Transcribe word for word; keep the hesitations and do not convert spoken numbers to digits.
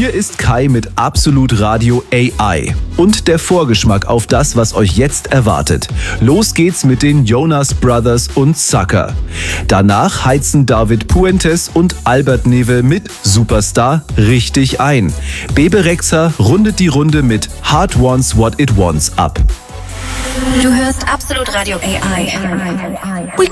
Hier ist Kai mit Absolut Radio A I und der Vorgeschmack auf das, was euch jetzt erwartet. Los geht's mit den Jonas Brothers und Sucker. Danach heizen David Puentes und Albert Neve mit Superstar richtig ein. Bebe Rexha rundet die Runde mit Heart Wants What It Wants ab. Du hörst Absolut Radio A I.